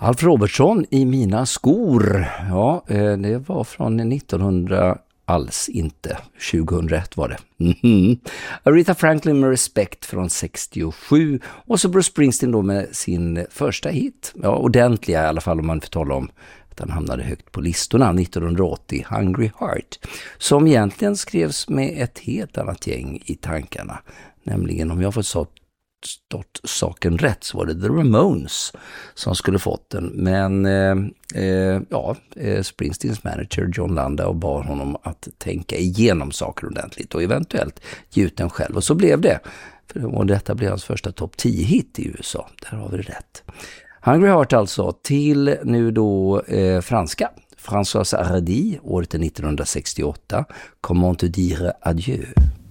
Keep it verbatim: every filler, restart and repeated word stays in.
Alf Robertson i mina skor. Ja, det var från nittonhundra alls inte. tjugohundraett var det. Mm-hmm. Aretha Franklin med Respect från sextiosju. Och så Bruce Springsteen då med sin första hit. Ja, ordentliga i alla fall om man får tala om att han hamnade högt på listorna nittonhundraåttio, Hungry Heart. Som egentligen skrevs med ett helt annat gäng i tankarna. Nämligen, om jag får så stått saken rätt, så var det The Ramones som skulle fått den. Men eh, eh, ja, eh, Springsteens manager John Landau bad honom att tänka igenom saker ordentligt och eventuellt ge ut den själv. Och så blev det. Och detta blev hans första topp tio-hit i U S A. Där har vi det rätt. Hungry Heart alltså, till nu då eh, franska. François Hardy, året nittonhundrasextioåtta. Comment te dire adieu?